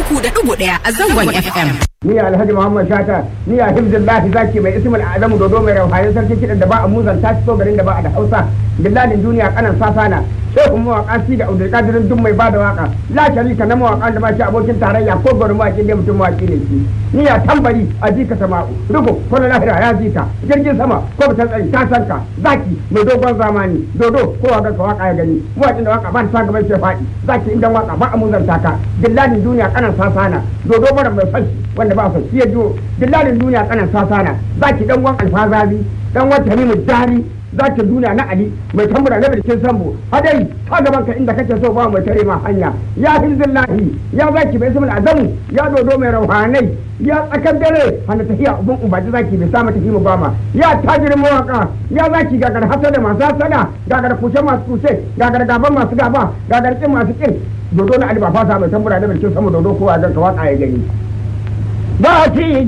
93.1 a zangon FM. Ni Alhaji Muhammad Shata, ni a Himzullahi Zaki mai ismul azamu dodo mai rauhayin sarki kidan da ba a muzanta shi so garin da ba a da Hausa. Billalin duniya kanan safana. Shehu mawaka si da Abdul Qadir duk mai bada waka. La sharika na mawaka da ba shi abokin tarayya ko gurin mawaki ne mutum mawaki ne shi. Ni ya tambari a jika sama'u. Ruko ko lahira ya jika. Jirgin sama ko ba tsari ta sanka. Zaki mai dogon zamani. Dodo ko ga waka ya gani. Mawakin da waka ba ta gaban sai fadi. Zaki indan waka ba a muzanta ka. Billalin duniya kanan safana. Dodo bara mai fashi wanda ba su siya jiwo. Billalin duniya kanan safana. Zaki dan wan alfazabi. Dan wata Tamimu Dari. Zaki duniya na Ali mai tambura na birkin sambo hadari ta gaban ka inda kake so ba mai tare ma hanya ya Himzullahi ya zaki bai ismul azamu ya dodo mai rauhanai ya tsakar dare hana tahiya ubun ubaji zaki bai sa mata himu bama ya tajirin mawaka ya zaki gagar hasada masu hasada gagar kushe masu kushe gagar gaban masu gaba gagar kin masu kin dodo na Ali ba fasa mai tambura na birkin sambo dodo kowa zan ka waka ya gani ba ci